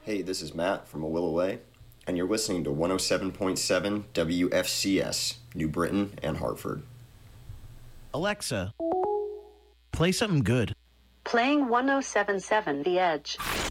Hey, this is Matt from A Will Away, and you're listening to 107.7 WFCS, New Britain and Hartford. Alexa, play something good. Playing 107.7 The Edge.